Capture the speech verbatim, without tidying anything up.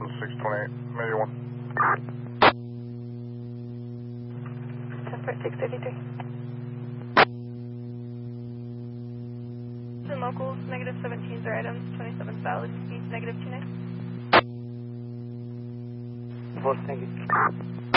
six twenty-eight, maybe one. Temperate six thirty-three. And locals, negative seventeens are items, twenty-seven valid, speeds negative two nine. Both, thank you.